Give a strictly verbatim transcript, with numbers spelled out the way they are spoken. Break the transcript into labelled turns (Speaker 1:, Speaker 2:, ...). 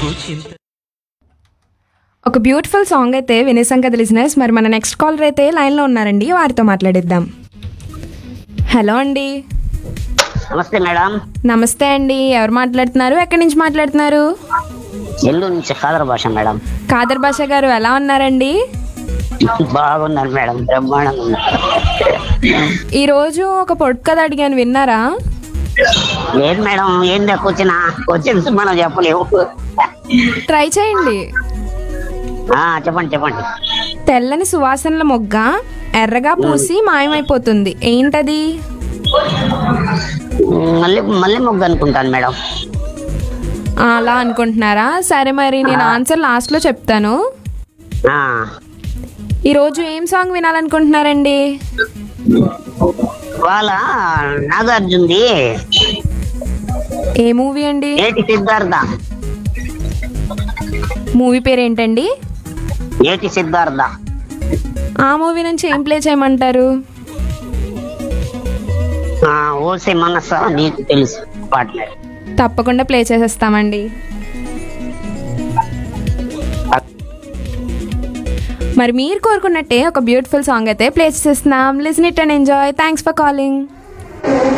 Speaker 1: ఒక beautiful song అయితే వినేసాం కదా లిజనర్స్. మరి మన నెక్స్ట్ కాలర్ అయితే లైన్లో ఉన్నారండి, వారితో మాట్లాడిద్దాం. హలో అండి.
Speaker 2: నమస్తే మేడం.
Speaker 1: నమస్తే అండి, ఎవరు మాట్లాడుతున్నారు, ఎక్కడి నుంచి మాట్లాడుతున్నారు?
Speaker 2: ఎల్లు నుంచి ఖాదర్ భాష మేడం.
Speaker 1: ఖాదర్ భాష గారు ఎలా ఉన్నారండి?
Speaker 2: బాగున్నారు మేడం, బ్రహ్మాండంగా ఉన్నారు.
Speaker 1: ఈరోజు ఒక పొడుపు కథ అడిగాను, విన్నారా?
Speaker 2: లేదు మేడం, ఏందా కూర్చున్నా క్వశ్చన్స్ మనం చెప్పలేము.
Speaker 1: ట్రై చేయండి.
Speaker 2: ఆ, చెప్పండి చెప్పండి.
Speaker 1: తెల్లని సువాసనల మొగ్గ ఎర్రగా పూసి మాయమైపోతుంది, ఏంటది?
Speaker 2: మళ్ళీ మళ్ళీ మొగ్గు అనుకుంటాను మేడం.
Speaker 1: అలా అనుకుంటున్నారా? సరే, మరి నేను ఆన్సర్ లాస్ట్లో చెప్తాను.
Speaker 2: ఆ,
Speaker 1: ఈరోజు ఏం సాంగ్ వినాలనుకుంటున్నారండి?
Speaker 2: వాళ్ళ నాగార్జునది
Speaker 1: ఏ మూవీ అండి?
Speaker 2: ఏటి సిద్ధార్థ.
Speaker 1: మూవీ పేరు ఏంటండి?
Speaker 2: ఏటి సిద్ధార్థ.
Speaker 1: ఆ మూవీ నుంచి ఏం ప్లే చేయమంటారు?
Speaker 2: ఆ, ఓసే మనసా నీకు తెలుసు పార్ట్నర్.
Speaker 1: తప్పకుండా ప్లే చేసేస్తామండి. మరి మీరు కోరుకున్నట్టే ఒక బ్యూటిఫుల్ సాంగ్ అయితే ప్లే చేసేస్తున్నాం. Listen it and enjoy. Thanks for calling.